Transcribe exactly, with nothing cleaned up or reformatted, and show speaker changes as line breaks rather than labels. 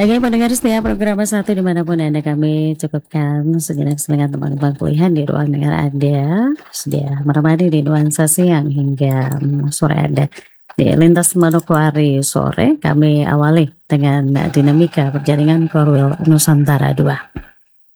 Oke, pendengar setia program satu dimanapun Anda, kami cukupkan sejenak selingan teman-teman pilihan di ruang dengar Anda. Sedia menemani di nuansa siang hingga mm, sore Anda. Di lintas Manokwari sore, kami awali dengan dinamika perjaringan Korwil Nusantara dua.